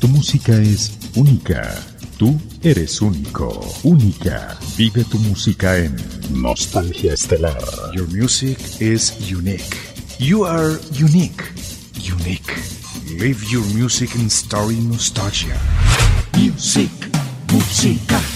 Tu música es única. Tú eres único, única. Vive tu música en Nostalgia Estelar. Your music is unique. You are unique. Unique. Live your music in Story Nostalgia. Music, música.